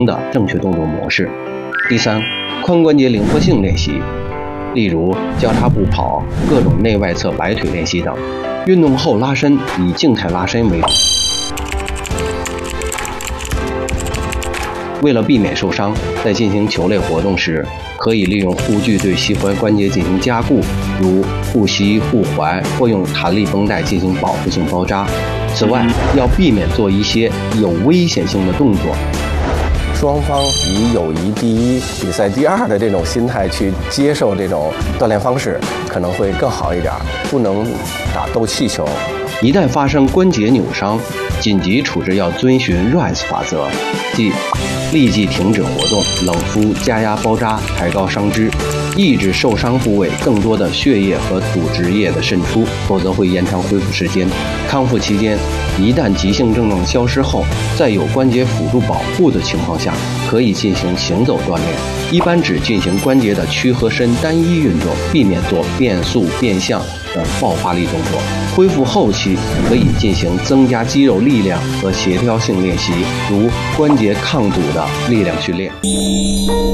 的正确动作模式。第三，髋关节灵活性练习，例如交叉步跑、各种内外侧摆腿练习等。运动后拉伸以静态拉伸为主。为了避免受伤，在进行球类活动时，可以利用护具对膝踝关节进行加固，如护膝、护踝，或用弹力绷带进行保护性包扎。此外，要避免做一些有危险性的动作。 双方以友谊第一、比赛第二的这种心态去接受这种锻炼方式，可能会更好一点。不能打斗气球。 一旦发生关节扭伤，紧急处置要遵循 RICE 法则，即立即停止活动、冷敷、加压包扎、抬高伤肢，抑制受伤部位更多的血液和组织液的渗出，否则会延长恢复时间。康复期间，一旦急性症状消失后，在有关节辅助保护的情况下，可以进行行走锻炼，一般只进行关节的屈和伸单一运动，避免做变速、变向等爆发力动作。恢复后期可以进行增加肌肉力量和协调性练习，如关节抗阻的力量训练。